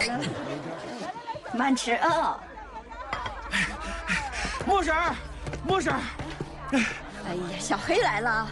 慢吃啊！ 莫婶儿，莫婶儿。 哎呀，小黑来了。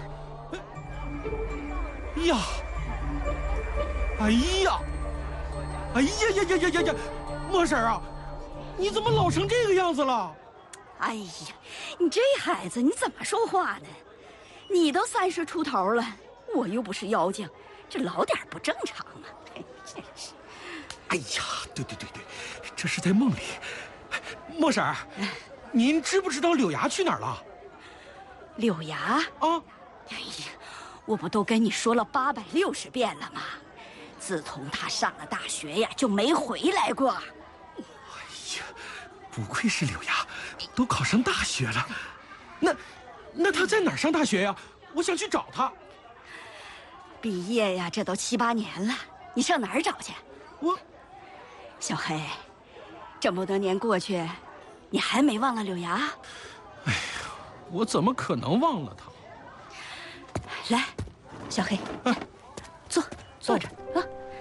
呀！哎呀！哎呀呀呀呀呀呀！莫婶儿啊，你怎么老成这个样子了？ 哎呀，你这孩子你怎么说话呢？你都30出头了，我又不是妖精，这老点不正常吗？真是。 哎呀，对，这是在梦里。莫婶儿，您知不知道柳芽去哪儿了？ 柳芽啊？ 哎呀，我不都跟你说了860遍了吗？自从他上了大学呀，就没回来过。 哎呀，不愧是柳芽，都考上大学了。那他在哪儿上大学呀？我想去找他。 毕业呀，这都7、8年了，你上哪儿找去？小黑，这么多年过去，你还没忘了柳芽？ 哎呀，我怎么可能忘了他？ 来，小黑，坐这儿啊。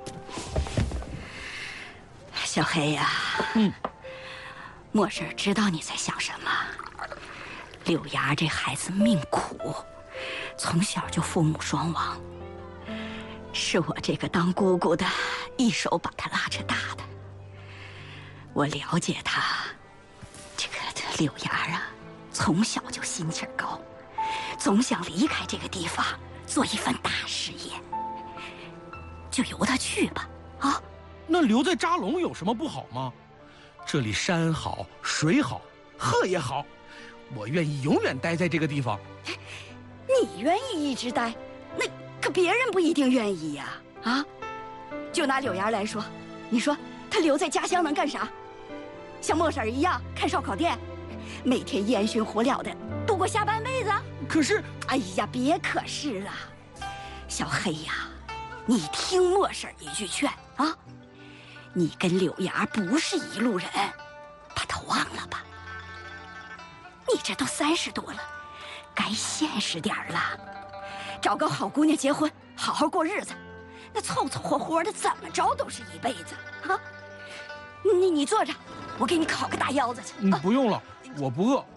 小黑呀，莫婶知道你在想什么。柳芽这孩子命苦，从小就父母双亡，是我这个当姑姑的一手把他拉扯大的。我了解他，这柳芽啊，从小就心气儿高，总想离开这个地方，做一番大事业。就由他去吧，啊！ 那留在扎龙有什么不好吗？这里山好，水好，鹤也好，我愿意永远待在这个地方。 你愿意一直待，那可别人不一定愿意呀！啊，就拿柳芽来说，你说他留在家乡能干啥？像莫婶一样开烧烤店，每天烟熏火燎的度过下半辈子。 可是， 哎呀，别可是了，小黑呀，你听莫婶一句劝啊，你跟柳芽不是一路人，把他忘了吧。你这都30多了，该现实点了，找个好姑娘结婚，好好过日子，那凑凑合合的怎么着都是一辈子啊！你坐着，我给你烤个大腰子去。 不用了，我不饿。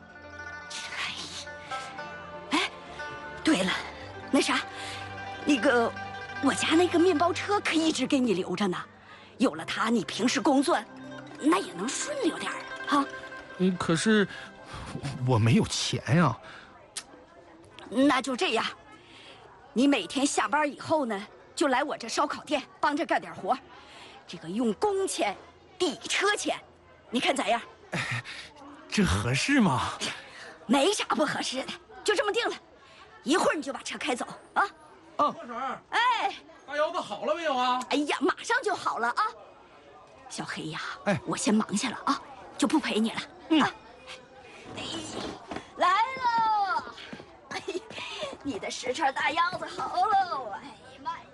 哎，对了，那啥，我家那个面包车可一直给你留着呢，有了它，你平时工作那也能顺溜点啊。 可是我没有钱呀。 那就这样，你每天下班以后呢，就来我这烧烤店帮着干点活，这个用工钱抵车钱，你看咋样？ 这合适吗？ 没啥不合适的，就这么定了。一会儿你就把车开走啊。 莫婶儿， 哎， 大腰子好了没有啊？ 哎呀，马上就好了啊。小黑呀，我先忙去了啊，就不陪你了啊。来喽！哎，你的10串大腰子好喽！哎呀妈呀！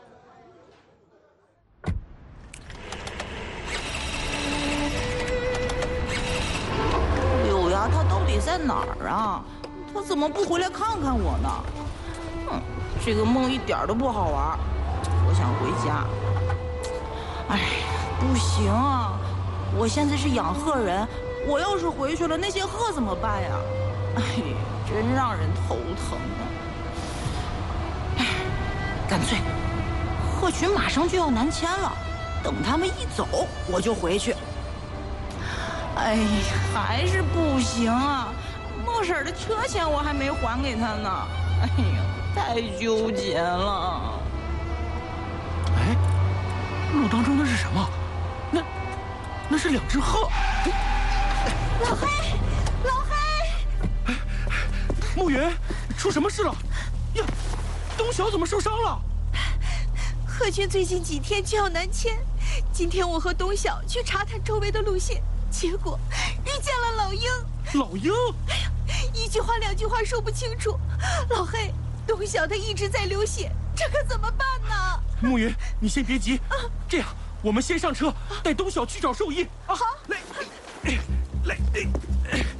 柳芽他到底在哪儿啊？他怎么不回来看看我呢？这个梦一点都不好玩，我想回家。哎呀，不行啊！我现在是养鹤人，我要是回去了，那些鹤怎么办呀？哎呀，真让人头疼啊！哎，干脆，鹤群马上就要南迁了，等他们一走，我就回去。哎呀，还是不行啊！莫婶的车钱我还没还给他呢。哎呀，太纠结了。 哎，路当中那是什么？那是2只鹤。 老黑，老黑！ 暮云，出什么事了？呀，东晓怎么受伤了？ 鹤群最近几天就要南迁，今天我和东晓去查探周围的路线，结果遇见了老鹰。 老鹰？ 哎呀，一句话2句话说不清楚。老黑，东晓他一直在流血，这可怎么办呢？ 暮云，你先别急，这样我们先上车，带东晓去找兽医。 好， 来，来。